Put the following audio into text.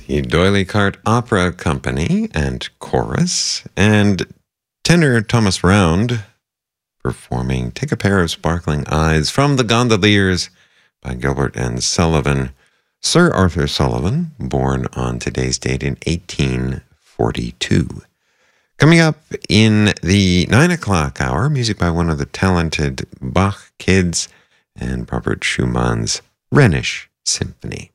the D'Oyly Carte Opera Company and Chorus, and tenor Thomas Round performing Take a Pair of Sparkling Eyes from The Gondoliers by Gilbert and Sullivan. Sir Arthur Sullivan, born on today's date in 1842. Coming up in the 9 o'clock hour, music by one of the talented Bach kids and Robert Schumann's Rhenish Symphony.